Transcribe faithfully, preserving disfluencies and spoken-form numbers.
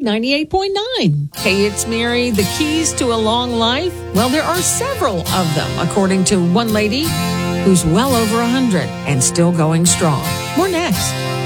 ninety-eight point nine. Hey, it's Mary. The keys to a long life? Well, there are several of them, according to one lady who's well over one hundred and still going strong. More next.